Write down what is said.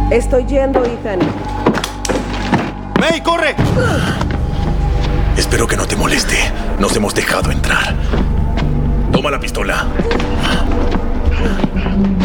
Estoy yendo, Ethan. ¡May, corre! Espero que no te moleste. Nos hemos dejado entrar. Toma la pistola.